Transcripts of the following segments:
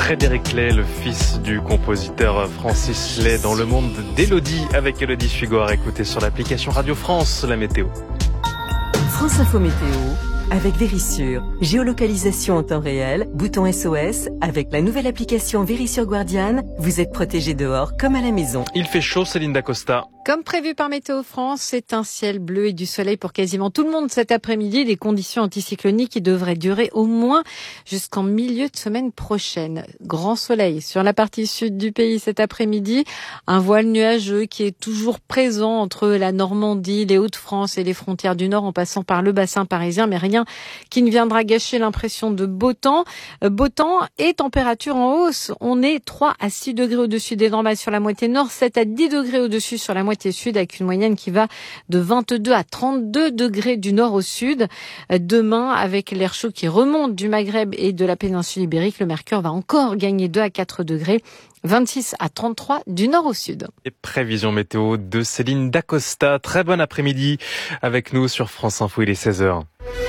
Frédéric Lay, le fils du compositeur Francis Lay, dans le monde d'Élodie avec Élodie Sugo, à écouter sur l'application Radio France, la météo. France Info Météo avec Vérissure. Géolocalisation en temps réel, bouton SOS. Avec la nouvelle application Vérissure Guardian, vous êtes protégé dehors comme à la maison. Il fait chaud, Céline Dacosta. Comme prévu par Météo France, c'est un ciel bleu et du soleil pour quasiment tout le monde cet après-midi. Des conditions anticycloniques qui devraient durer au moins jusqu'en milieu de semaine prochaine. Grand soleil sur la partie sud du pays cet après-midi. Un voile nuageux qui est toujours présent entre la Normandie, les Hauts-de-France et les frontières du Nord en passant par le bassin parisien, mais rien qui ne viendra gâcher l'impression de beau temps. Beau temps et température en hausse. On est 3 à 6 degrés au-dessus des normales sur la moitié nord, 7 à 10 degrés au-dessus sur la moitié sud, avec une moyenne qui va de 22 à 32 degrés du nord au sud. Demain, avec l'air chaud qui remonte du Maghreb et de la péninsule ibérique, le mercure va encore gagner 2 à 4 degrés. 26 à 33 du nord au sud. Et prévision météo de Céline Dacosta. Très bon après-midi avec nous sur France Info, il est 16h.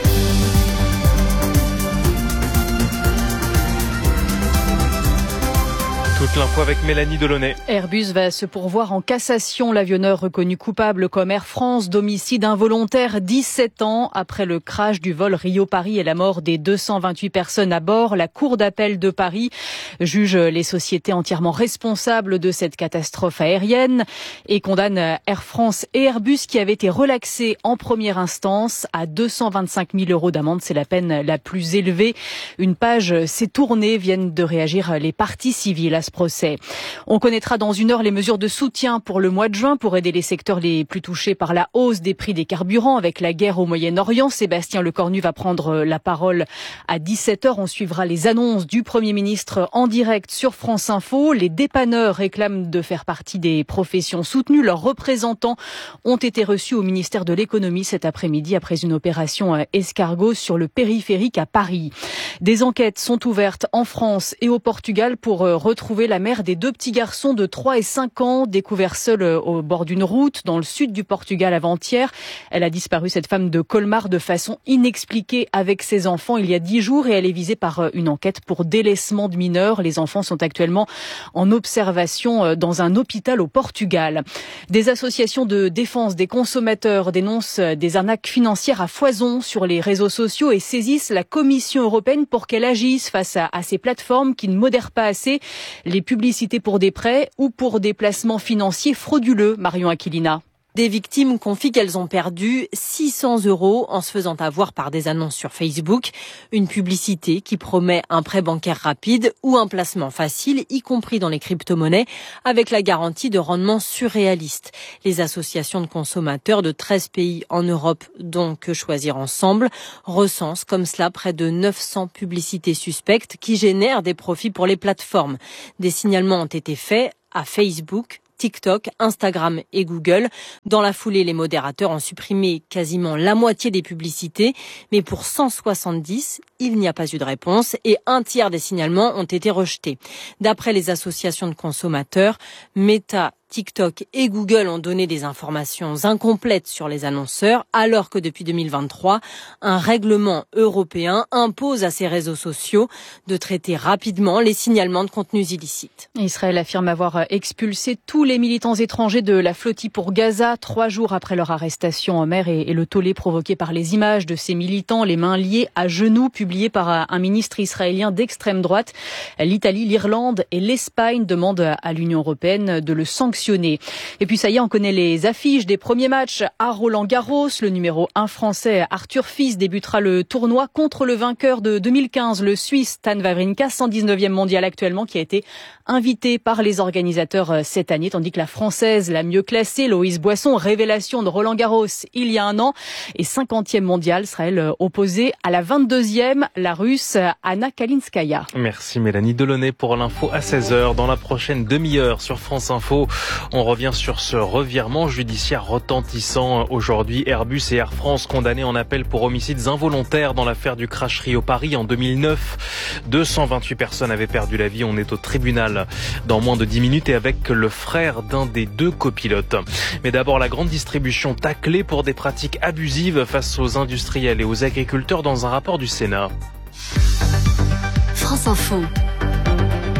Toute l'info avec Mélanie Delaunay. Airbus va se pourvoir en cassation. L'avionneur reconnu coupable comme Air France d'homicide involontaire 17 ans après le crash du vol Rio-Paris et la mort des 228 personnes à bord. La Cour d'appel de Paris juge les sociétés entièrement responsables de cette catastrophe aérienne et condamne Air France et Airbus qui avaient été relaxés en première instance à 225 000 € d'amende. C'est la peine la plus élevée. Une page s'est tournée, viennent de réagir les parties civiles à ce procès. On connaîtra dans une heure les mesures de soutien pour le mois de juin pour aider les secteurs les plus touchés par la hausse des prix des carburants avec la guerre au Moyen-Orient. Sébastien Lecornu va prendre la parole à 17h. On suivra les annonces du Premier ministre en direct sur France Info. Les dépanneurs réclament de faire partie des professions soutenues. Leurs représentants ont été reçus au ministère de l'économie cet après-midi après une opération escargot sur le périphérique à Paris. Des enquêtes sont ouvertes en France et au Portugal pour retrouver la mère des 2 petits garçons de 3 et 5 ans découverts seuls au bord d'une route dans le sud du Portugal avant-hier. Elle a disparu, cette femme de Colmar, de façon inexpliquée avec ses enfants il y a 10 jours et elle est visée par une enquête pour délaissement de mineurs. Les enfants sont actuellement en observation dans un hôpital au Portugal. Des associations de défense des consommateurs dénoncent des arnaques financières à foison sur les réseaux sociaux et saisissent la Commission européenne pour qu'elle agisse face à ces plateformes qui ne modèrent pas assez les publicités pour des prêts ou pour des placements financiers frauduleux. Marion Aquilina. Des victimes confient qu'elles ont perdu 600 € en se faisant avoir par des annonces sur Facebook. Une publicité qui promet un prêt bancaire rapide ou un placement facile, y compris dans les crypto-monnaies, avec la garantie de rendement surréaliste. Les associations de consommateurs de 13 pays en Europe, dont Que Choisir Ensemble, recensent comme cela près de 900 publicités suspectes qui génèrent des profits pour les plateformes. Des signalements ont été faits à Facebook, TikTok, Instagram et Google. Dans la foulée, les modérateurs ont supprimé quasiment la moitié des publicités, mais pour 170, il n'y a pas eu de réponse et un tiers des signalements ont été rejetés. D'après les associations de consommateurs, Meta, TikTok et Google ont donné des informations incomplètes sur les annonceurs, alors que depuis 2023, un règlement européen impose à ces réseaux sociaux de traiter rapidement les signalements de contenus illicites. Israël affirme avoir expulsé tous les militants étrangers de la flottille pour Gaza, 3 jours après leur arrestation en mer et le tollé provoqué par les images de ces militants, les mains liées à genoux, publiées par un ministre israélien d'extrême droite. L'Italie, l'Irlande et l'Espagne demandent à l'Union européenne de le sanctionner. Et puis ça y est, on connaît les affiches des premiers matchs à Roland-Garros. Le numéro 1 français Arthur Fils débutera le tournoi contre le vainqueur de 2015, le Suisse Stan Wawrinka, 119e mondial actuellement, qui a été invité par les organisateurs cette année, tandis que la Française la mieux classée, Loïse Boisson, révélation de Roland-Garros il y a un an, et 50e mondiale, sera elle opposée à la 22e, la Russe Anna Kalinskaya. Merci Mélanie Delaunay pour l'info à 16h. Dans la prochaine demi-heure sur France Info, on revient sur ce revirement judiciaire retentissant aujourd'hui. Airbus et Air France condamnés en appel pour homicides involontaires dans l'affaire du crash Rio-Paris en 2009. 228 personnes avaient perdu la vie. On est au tribunal dans moins de 10 minutes et avec le frère d'un des 2 copilotes. Mais d'abord, la grande distribution taclée pour des pratiques abusives face aux industriels et aux agriculteurs dans un rapport du Sénat. France Info.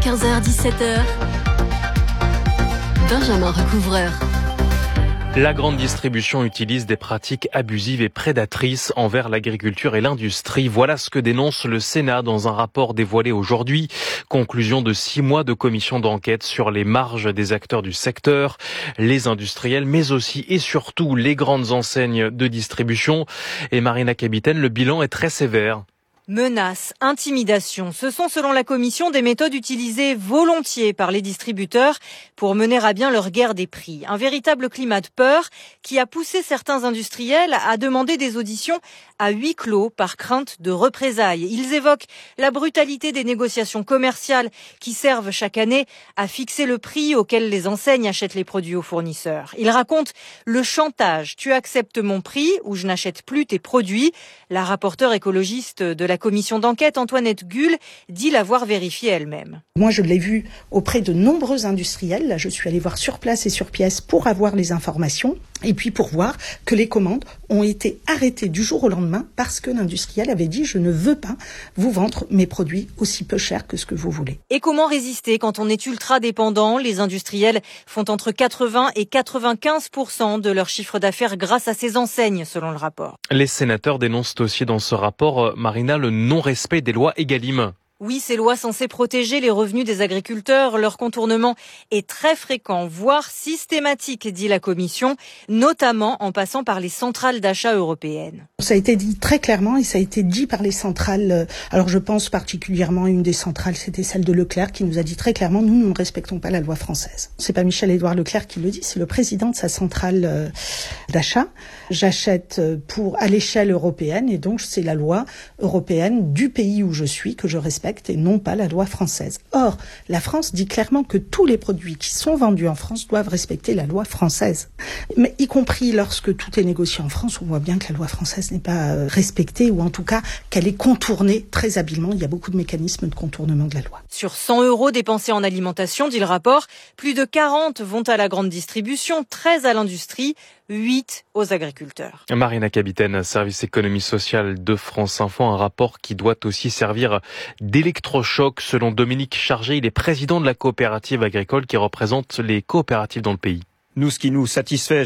15h-17h. Benjamin Recouvreur. La grande distribution utilise des pratiques abusives et prédatrices envers l'agriculture et l'industrie. Voilà ce que dénonce le Sénat dans un rapport dévoilé aujourd'hui. Conclusion de 6 mois de commission d'enquête sur les marges des acteurs du secteur, les industriels, mais aussi et surtout les grandes enseignes de distribution. Et Marina Capitaine, le bilan est très sévère. Menaces, intimidations, ce sont selon la Commission des méthodes utilisées volontiers par les distributeurs pour mener à bien leur guerre des prix. Un véritable climat de peur qui a poussé certains industriels à demander des auditions à huis clos par crainte de représailles. Ils évoquent la brutalité des négociations commerciales qui servent chaque année à fixer le prix auquel les enseignes achètent les produits aux fournisseurs. Ils racontent le chantage. Tu acceptes mon prix ou je n'achète plus tes produits. La rapporteure écologiste de la commission d'enquête, Antoinette Gull, dit l'avoir vérifié elle-même. Moi, je l'ai vu auprès de nombreux industriels. Là, je suis allée voir sur place et sur pièce pour avoir les informations et puis pour voir que les commandes ont été arrêtées du jour au lendemain parce que l'industriel avait dit « je ne veux pas vous vendre mes produits aussi peu chers que ce que vous voulez ». Et comment résister quand on est ultra dépendant ? Les industriels font entre 80 et 95% de leur chiffre d'affaires grâce à ces enseignes, selon le rapport. Les sénateurs dénoncent aussi dans ce rapport, Marina, le non-respect des lois Egalim. Oui, ces lois censées protéger les revenus des agriculteurs, leur contournement est très fréquent, voire systématique, dit la Commission, notamment en passant par les centrales d'achat européennes. Ça a été dit très clairement et ça a été dit par les centrales. Alors je pense particulièrement à une des centrales, c'était celle de Leclerc, qui nous a dit très clairement, nous ne respectons pas la loi française. C'est pas Michel-Édouard Leclerc qui le dit, c'est le président de sa centrale d'achat. J'achète à l'échelle européenne et donc c'est la loi européenne du pays où je suis que je respecte et non pas la loi française. Or, la France dit clairement que tous les produits qui sont vendus en France doivent respecter la loi française. Mais y compris lorsque tout est négocié en France, on voit bien que la loi française n'est pas respectée ou en tout cas qu'elle est contournée très habilement. Il y a beaucoup de mécanismes de contournement de la loi. Sur 100 € dépensés en alimentation, dit le rapport, plus de 40 vont à la grande distribution, 13 à l'industrie, 8 aux agriculteurs. Marina Capitaine, service économie sociale de France Info, un rapport qui doit aussi servir d'électrochoc. Selon Dominique Chargé, il est président de la coopérative agricole qui représente les coopératives dans le pays. Nous, ce qui nous satisfait,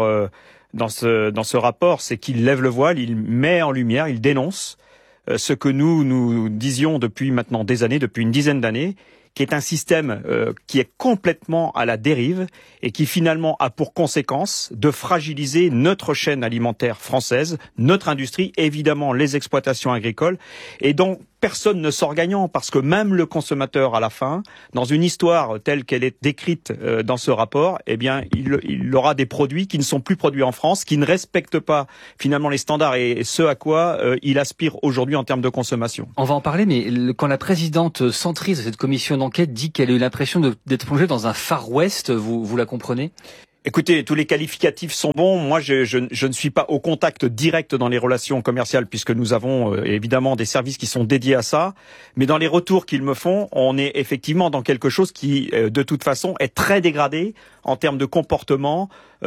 dans ce rapport, c'est qu'il lève le voile, il met en lumière, il dénonce ce que nous disions depuis maintenant des années, depuis une dizaine d'années, qui est un système qui est complètement à la dérive et qui finalement a pour conséquence de fragiliser notre chaîne alimentaire française, notre industrie, évidemment les exploitations agricoles, et dont personne ne sort gagnant, parce que même le consommateur à la fin, dans une histoire telle qu'elle est décrite dans ce rapport, eh bien il aura des produits qui ne sont plus produits en France, qui ne respectent pas finalement les standards et ce à quoi il aspire aujourd'hui en termes de consommation. On va en parler, mais quand la présidente centriste de cette commission d'enquête dit qu'elle a eu l'impression d'être plongée dans un Far West, vous la comprenez ? Écoutez, tous les qualificatifs sont bons. Moi, je ne suis pas au contact direct dans les relations commerciales puisque nous avons évidemment des services qui sont dédiés à ça. Mais dans les retours qu'ils me font, on est effectivement dans quelque chose qui, de toute façon, est très dégradé en termes de comportement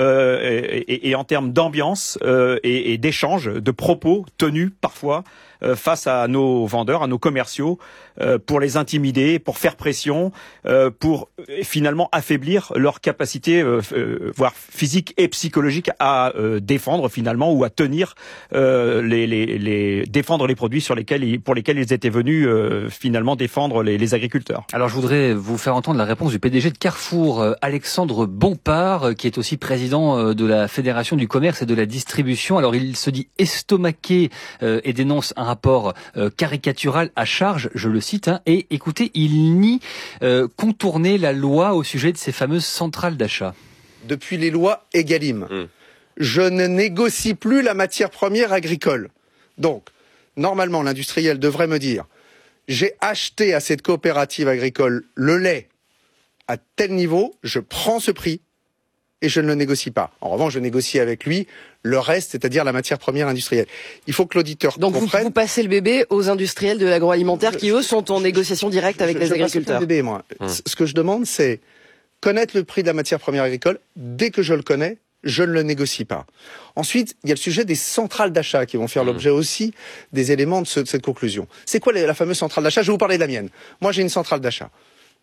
et en termes d'ambiance et d'échanges, de propos tenus parfois face à nos vendeurs, à nos commerciaux, pour les intimider, pour faire pression, pour finalement affaiblir leur capacité, voire physique et psychologique, à défendre finalement ou à tenir défendre les produits pour lesquels ils étaient venus finalement défendre les agriculteurs. Alors je voudrais vous faire entendre la réponse du PDG de Carrefour, Alexandre Bompard, qui est aussi président de la Fédération du commerce et de la distribution. Alors il se dit estomaqué et dénonce un rapport caricatural à charge, je le cite, et écoutez, il nie contourner la loi au sujet de ces fameuses centrales d'achat. Depuis les lois Egalim, je ne négocie plus la matière première agricole. Donc, normalement, l'industriel devrait me dire, j'ai acheté à cette coopérative agricole le lait à tel niveau, je prends ce prix et je ne le négocie pas. En revanche, je négocie avec lui le reste, c'est-à-dire la matière première industrielle. Il faut que l'auditeur comprenne... Donc vous passez le bébé aux industriels de l'agroalimentaire qui, eux, sont en négociation directe avec les agriculteurs. Le bébé, moi. Ce que je demande, c'est connaître le prix de la matière première agricole. Dès que je le connais, je ne le négocie pas. Ensuite, il y a le sujet des centrales d'achat qui vont faire l'objet aussi des éléments de cette conclusion. C'est quoi la fameuse centrale d'achat ? Je vais vous parler de la mienne. Moi, j'ai une centrale d'achat.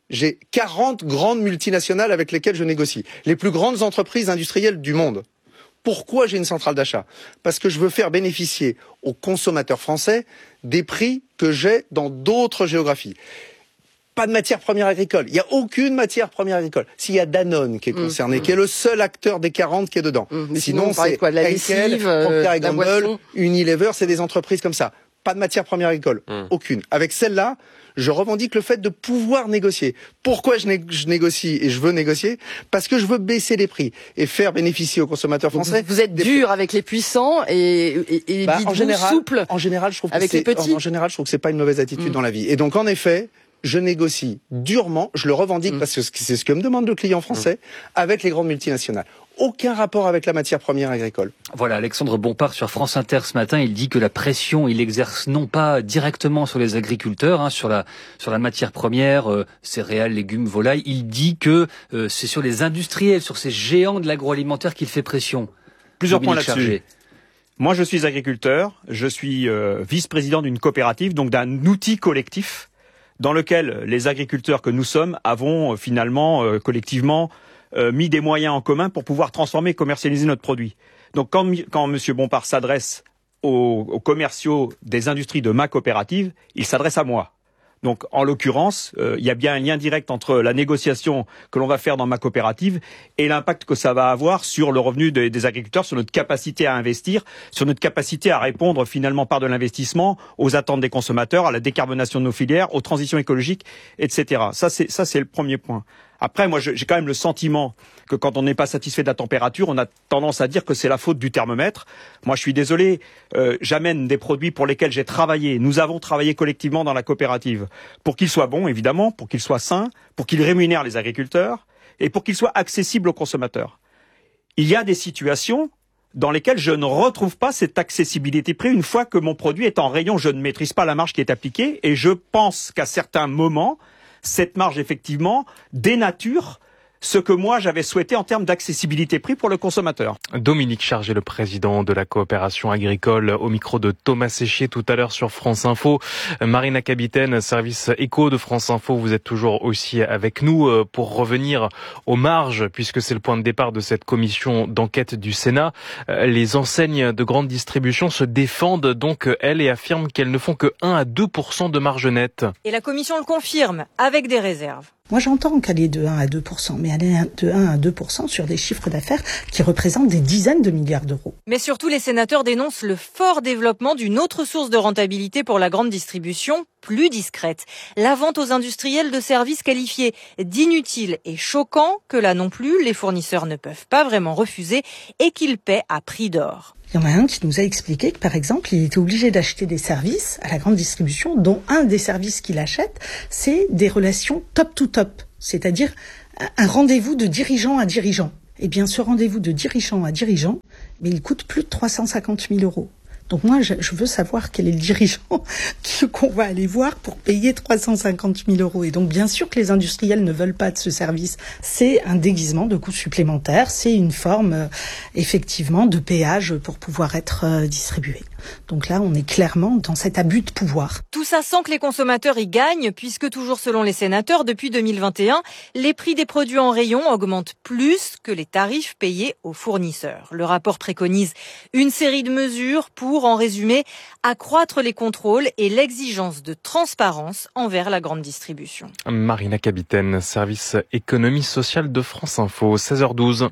J'ai 40 grandes multinationales avec lesquelles je négocie. Les plus grandes entreprises industrielles du monde. Pourquoi j'ai une centrale d'achat? Parce que je veux faire bénéficier aux consommateurs français des prix que j'ai dans d'autres géographies. Pas de matière première agricole. Il n'y a aucune matière première agricole. S'il y a Danone qui est concerné, qui est le seul acteur des 40 qui est dedans. Mais sinon c'est quoi, de la lessive, Procter & la Gamble, boisson. Unilever, c'est des entreprises comme ça. Pas de matière première agricole. Aucune. Avec celle-là, je revendique le fait de pouvoir négocier. Pourquoi je négocie et je veux négocier? Parce que je veux baisser les prix et faire bénéficier aux consommateurs français. Vous êtes dur avec les puissants et dites-vous souple en général, je trouve avec les petits. En général, je trouve que c'est pas une mauvaise attitude dans la vie. Et donc, en effet, je négocie durement, je le revendique parce que c'est ce que me demande le client français avec les grandes multinationales. Aucun rapport avec la matière première agricole. Voilà, Alexandre Bompard sur France Inter ce matin, il dit que la pression, il exerce non pas directement sur les agriculteurs, sur la matière première, céréales, légumes, volailles, il dit que c'est sur les industriels, sur ces géants de l'agroalimentaire qu'il fait pression. Plusieurs points là-dessus. Moi, je suis agriculteur, je suis vice-président d'une coopérative, donc d'un outil collectif dans lequel les agriculteurs que nous sommes avons finalement collectivement mis des moyens en commun pour pouvoir transformer et commercialiser notre produit. Donc quand M. Bompard s'adresse aux commerciaux des industries de ma coopérative, il s'adresse à moi. Donc en l'occurrence, il y a bien un lien direct entre la négociation que l'on va faire dans ma coopérative et l'impact que ça va avoir sur le revenu des agriculteurs, sur notre capacité à investir, sur notre capacité à répondre finalement par de l'investissement aux attentes des consommateurs, à la décarbonation de nos filières, aux transitions écologiques, etc. Ça c'est le premier point. Après, moi, j'ai quand même le sentiment que quand on n'est pas satisfait de la température, on a tendance à dire que c'est la faute du thermomètre. Moi, je suis désolé, j'amène des produits pour lesquels j'ai travaillé. Nous avons travaillé collectivement dans la coopérative pour qu'ils soient bons, évidemment, pour qu'ils soient sains, pour qu'ils rémunèrent les agriculteurs et pour qu'ils soient accessibles aux consommateurs. Il y a des situations dans lesquelles je ne retrouve pas cette accessibilité prix une fois que mon produit est en rayon. Je ne maîtrise pas la marge qui est appliquée et je pense qu'à certains moments, cette marge, effectivement, dénature ce que moi j'avais souhaité en termes d'accessibilité prix pour le consommateur. Dominique Chargé, le président de la coopération agricole, au micro de Thomas Séchier tout à l'heure sur France Info. Marina Capitaine, service éco de France Info, vous êtes toujours aussi avec nous pour revenir aux marges, puisque c'est le point de départ de cette commission d'enquête du Sénat. Les enseignes de grande distribution se défendent donc, elles, et affirment qu'elles ne font que 1 à 2% de marge nette. Et la commission le confirme, avec des réserves. Moi, j'entends qu'elle est de 1 à 2%, mais elle est de 1 à 2% sur des chiffres d'affaires qui représentent des dizaines de milliards d'euros. Mais surtout, les sénateurs dénoncent le fort développement d'une autre source de rentabilité pour la grande distribution, plus discrète. La vente aux industriels de services qualifiés d'inutiles et choquants, que là non plus, les fournisseurs ne peuvent pas vraiment refuser et qu'ils paient à prix d'or. Il y en a un qui nous a expliqué que, par exemple, il était obligé d'acheter des services à la grande distribution, dont un des services qu'il achète, c'est des relations top-to-top, c'est-à-dire un rendez-vous de dirigeant à dirigeant. Eh bien, ce rendez-vous de dirigeant à dirigeant, mais il coûte plus de 350 000 euros. Donc moi, je veux savoir quel est le dirigeant qu'on va aller voir pour payer 350 000 euros. Et donc, bien sûr que les industriels ne veulent pas de ce service. C'est un déguisement de coûts supplémentaires. C'est une forme, effectivement, de péage pour pouvoir être distribué. Donc là, on est clairement dans cet abus de pouvoir. Tout ça sans que les consommateurs y gagnent, puisque toujours selon les sénateurs, depuis 2021, les prix des produits en rayon augmentent plus que les tarifs payés aux fournisseurs. Le rapport préconise une série de mesures pour, en résumé, accroître les contrôles et l'exigence de transparence envers la grande distribution. Marina Capitaine, service économie sociale de France Info, 16h12.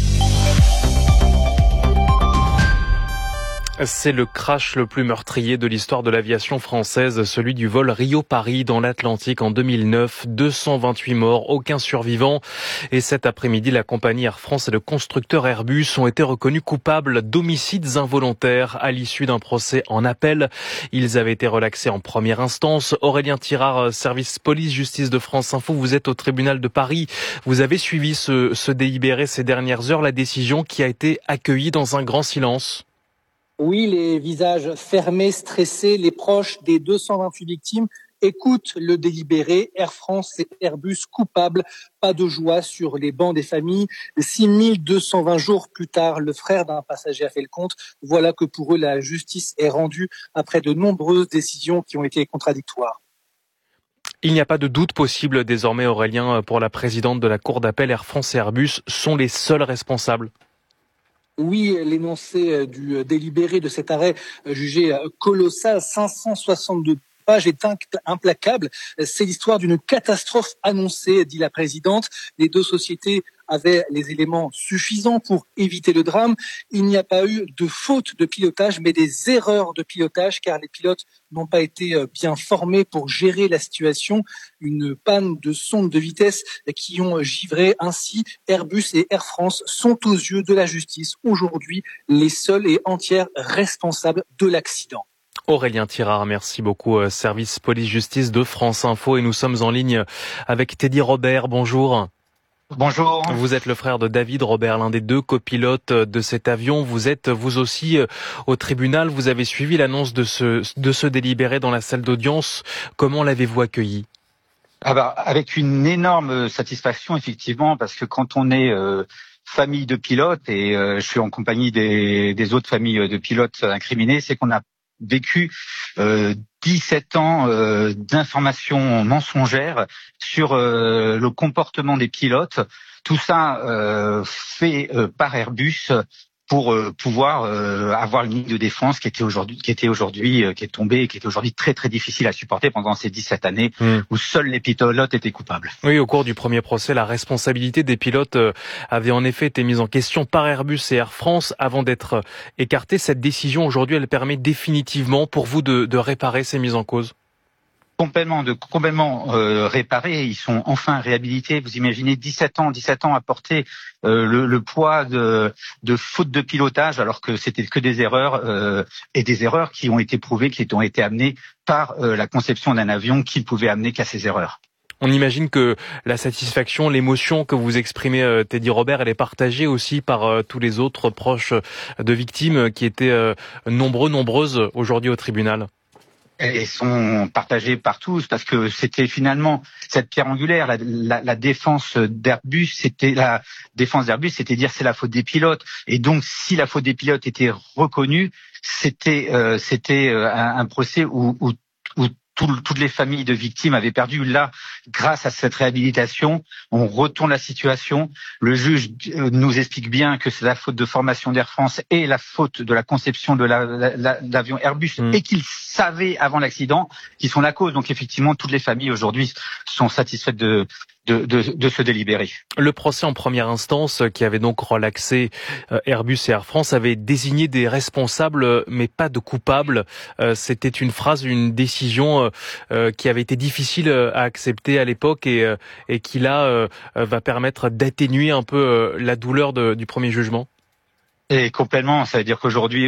C'est le crash le plus meurtrier de l'histoire de l'aviation française, celui du vol Rio-Paris dans l'Atlantique en 2009. 228 morts, aucun survivant. Et cet après-midi, la compagnie Air France et le constructeur Airbus ont été reconnus coupables d'homicides involontaires à l'issue d'un procès en appel. Ils avaient été relaxés en première instance. Aurélien Tirard, service police-justice de France Info, vous êtes au tribunal de Paris. Vous avez suivi ce délibéré ces dernières heures, la décision qui a été accueillie dans un grand silence. Oui, les visages fermés, stressés, les proches des 228 victimes écoutent le délibéré. Air France et Airbus coupables, pas de joie sur les bancs des familles. 6220 jours plus tard, le frère d'un passager a fait le compte. Voilà que pour eux, la justice est rendue après de nombreuses décisions qui ont été contradictoires. Il n'y a pas de doute possible désormais, Aurélien, pour la présidente de la Cour d'appel. Air France et Airbus sont les seuls responsables. Oui, l'énoncé du délibéré de cet arrêt jugé colossal, 562 pages, est implacable. C'est l'histoire d'une catastrophe annoncée, dit la présidente. Les deux sociétés avaient les éléments suffisants pour éviter le drame. Il n'y a pas eu de faute de pilotage, mais des erreurs de pilotage, car les pilotes n'ont pas été bien formés pour gérer la situation. Une panne de sonde de vitesse qui ont givré. Ainsi, Airbus et Air France sont aux yeux de la justice aujourd'hui les seuls et entiers responsables de l'accident. Aurélien Tirard, merci beaucoup, service police-justice de France Info. Et nous sommes en ligne avec Teddy Robert. Bonjour. Bonjour. Vous êtes le frère de David Robert, l'un des deux copilotes de cet avion. Vous êtes vous aussi au tribunal. Vous avez suivi l'annonce de ce délibéré dans la salle d'audience. Comment l'avez-vous accueilli ? Avec une énorme satisfaction, effectivement, parce que quand on est famille de pilotes, et je suis en compagnie des autres familles de pilotes incriminés, c'est qu'on a vécu 17 ans d'informations mensongères sur le comportement des pilotes. Tout ça fait par Airbus pour pouvoir avoir une ligne de défense qui est tombée et qui est aujourd'hui très très difficile à supporter pendant ces 17 années où seuls les pilotes étaient coupables. Oui, au cours du premier procès, la responsabilité des pilotes avait en effet été mise en question par Airbus et Air France avant d'être écartée. Cette décision aujourd'hui, elle permet définitivement pour vous de réparer ces mises en cause? Complètement réparés, ils sont enfin réhabilités. Vous imaginez 17 ans à porter le poids de faute de pilotage, alors que c'était que des erreurs et des erreurs qui ont été prouvées, qui ont été amenées par la conception d'un avion qui ne pouvait amener qu'à ces erreurs. On imagine que la satisfaction, l'émotion que vous exprimez, Teddy Robert, elle est partagée aussi par tous les autres proches de victimes qui étaient nombreuses aujourd'hui au tribunal. Et sont partagés par tous, parce que c'était finalement cette pierre angulaire, la défense d'Airbus, c'était dire c'est la faute des pilotes. Et donc si la faute des pilotes était reconnue, c'était un procès où toutes les familles de victimes avaient perdu. Là, grâce à cette réhabilitation, on retourne la situation. Le juge nous explique bien que c'est la faute de formation d'Air France et la faute de la conception de l'avion Airbus et qu'ils savaient avant l'accident qu'ils sont la cause. Donc effectivement, toutes les familles aujourd'hui sont satisfaites de ce délibéré. Le procès en première instance, qui avait donc relaxé Airbus et Air France, avait désigné des responsables, mais pas de coupables. C'était une décision qui avait été difficile à accepter à l'époque et qui là va permettre d'atténuer un peu la douleur du premier jugement. Et complètement, ça veut dire qu'aujourd'hui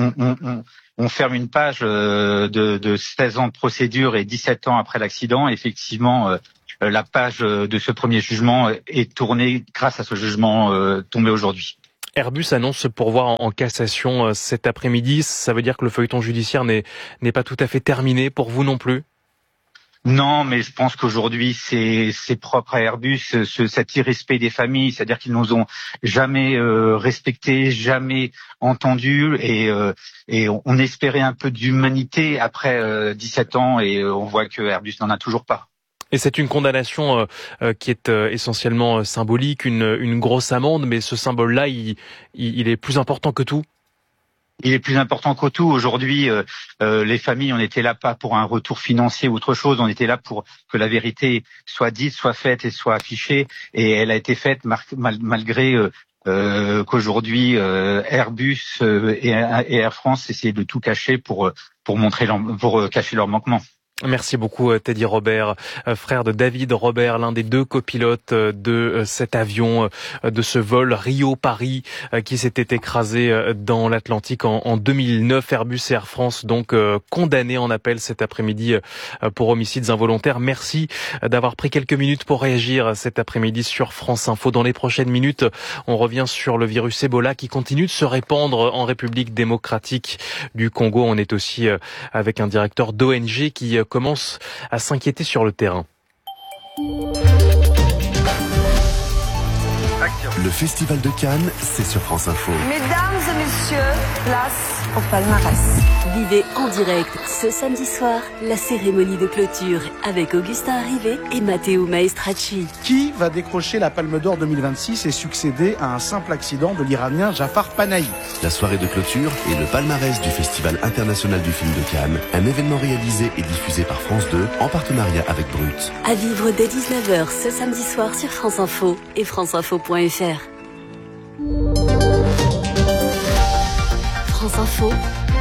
on ferme une page de 16 ans de procédure et 17 ans après l'accident. Effectivement, la page de ce premier jugement est tournée grâce à ce jugement tombé aujourd'hui. Airbus annonce se pourvoir en cassation cet après-midi. Ça veut dire que le feuilleton judiciaire n'est pas tout à fait terminé pour vous non plus? Non, mais je pense qu'aujourd'hui c'est propre à Airbus, cet irrespect des familles, c'est-à-dire qu'ils nous ont jamais respectés, jamais entendus, et on espérait un peu d'humanité après 17 ans, et on voit que Airbus n'en a toujours pas. Et c'est une condamnation qui est essentiellement symbolique, une grosse amende, mais ce symbole-là, il est plus important que tout. Il est plus important que tout. Aujourd'hui, les familles, on était là pas pour un retour financier ou autre chose, on était là pour que la vérité soit dite, soit faite et soit affichée, et elle a été faite malgré qu'aujourd'hui Airbus et Air France essayaient de tout cacher pour cacher leur manquement. Merci beaucoup Teddy Robert, frère de David Robert, l'un des deux copilotes de cet avion, de ce vol Rio-Paris qui s'était écrasé dans l'Atlantique en 2009. Airbus et Air France donc condamnés en appel cet après-midi pour homicides involontaires. Merci d'avoir pris quelques minutes pour réagir cet après-midi sur France Info. Dans les prochaines minutes, on revient sur le virus Ebola qui continue de se répandre en République démocratique du Congo. On est aussi avec un directeur d'ONG qui commence à s'inquiéter sur le terrain. Le Festival de Cannes, c'est sur France Info. Mesdames et messieurs, place au palmarès. Vivez en direct ce samedi soir la cérémonie de clôture avec Augustin Arrivé et Matteo Maestracci. Qui va décrocher la Palme d'Or 2026 et succéder à un simple accident de l'Iranien Jafar Panahi? La soirée de clôture et le palmarès du Festival international du film de Cannes, un événement réalisé et diffusé par France 2 en partenariat avec Brut. À vivre dès 19h ce samedi soir sur France Info et franceinfo.fr. France Info,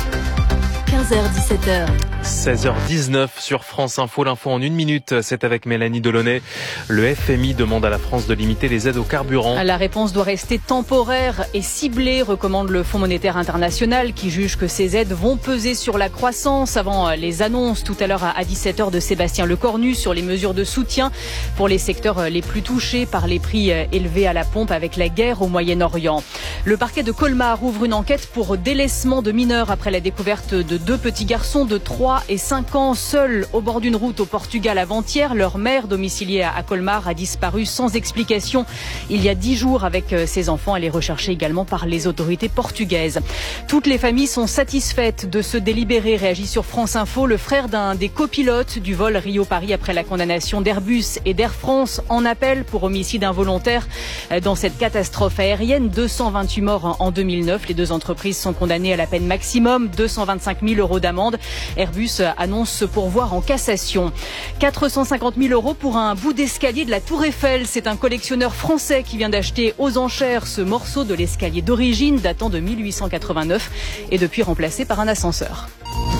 15h-17h. 16h19 sur France Info. L'info en 1 minute, c'est avec Mélanie Delaunay. Le FMI demande à la France de limiter les aides au carburant. La réponse doit rester temporaire et ciblée, recommande le Fonds monétaire international qui juge que ces aides vont peser sur la croissance avant les annonces tout à l'heure à 17h de Sébastien Lecornu sur les mesures de soutien pour les secteurs les plus touchés par les prix élevés à la pompe avec la guerre au Moyen-Orient. Le parquet de Colmar ouvre une enquête pour délaissement de mineurs après la découverte de 2 petits garçons de 3 et 5 ans seuls au bord d'une route au Portugal avant-hier. Leur mère, domiciliée à Colmar, a disparu sans explication il y a 10 jours avec ses enfants. Elle est recherchée également par les autorités portugaises. Toutes les familles sont satisfaites de ce délibéré, réagit sur France Info le frère d'un des copilotes du vol Rio-Paris après la condamnation d'Airbus et d'Air France en appel pour homicide involontaire dans cette catastrophe aérienne. 228 morts en 2009. Les 2 entreprises sont condamnées à la peine maximum, 225 000 € d'amende. Airbus annonce ce pourvoir en cassation. 450 000 € pour un bout d'escalier de la Tour Eiffel. C'est un collectionneur français qui vient d'acheter aux enchères ce morceau de l'escalier d'origine datant de 1889 et depuis remplacé par un ascenseur.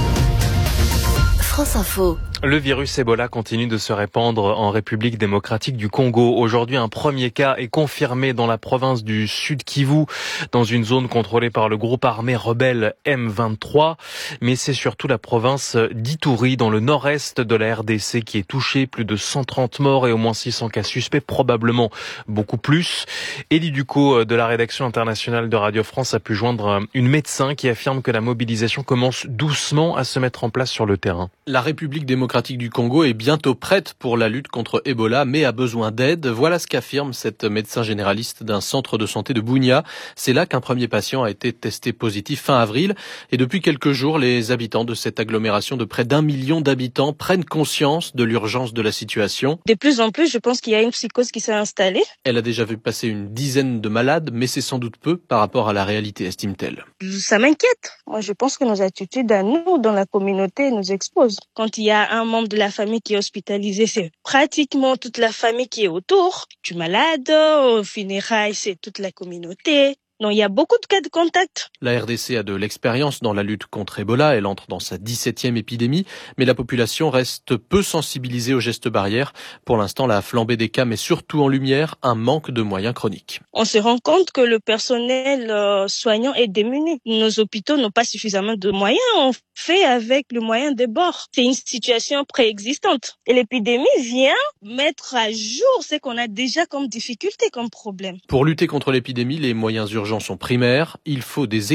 France Info. Le virus Ebola continue de se répandre en République démocratique du Congo. Aujourd'hui, un premier cas est confirmé dans la province du Sud Kivu, dans une zone contrôlée par le groupe armé rebelle M23. Mais c'est surtout la province d'Ituri, dans le nord-est de la RDC, qui est touchée. Plus de 130 morts et au moins 600 cas suspects, probablement beaucoup plus. Elie Ducot de la rédaction internationale de Radio France a pu joindre une médecin qui affirme que la mobilisation commence doucement à se mettre en place sur le terrain. La République démocratique du Congo est bientôt prête pour la lutte contre Ebola, mais a besoin d'aide. Voilà ce qu'affirme cette médecin généraliste d'un centre de santé de Bunia. C'est là qu'un premier patient a été testé positif fin avril. Et depuis quelques jours, les habitants de cette agglomération de près d'1 million d'habitants prennent conscience de l'urgence de la situation. De plus en plus, je pense qu'il y a une psychose qui s'est installée. Elle a déjà vu passer une dizaine de malades, mais c'est sans doute peu par rapport à la réalité, estime-t-elle. Ça m'inquiète. Moi, je pense que nos attitudes à nous, dans la communauté, nous exposent. Quand il y a un membre de la famille qui est hospitalisé, c'est pratiquement toute la famille qui est autour. Du malade, aux funérailles, c'est toute la communauté. Non, il y a beaucoup de cas de contact. La RDC a de l'expérience dans la lutte contre Ebola. Elle entre dans sa 17e épidémie, mais la population reste peu sensibilisée aux gestes barrières. Pour l'instant, la flambée des cas met surtout en lumière un manque de moyens chroniques. On se rend compte que le personnel soignant est démuni. Nos hôpitaux n'ont pas suffisamment de moyens. On fait avec le moyen des bords. C'est une situation préexistante. Et l'épidémie vient mettre à jour ce qu'on a déjà comme difficulté, comme problème. Pour lutter contre l'épidémie, les moyens urgents sont primaires. Il faut des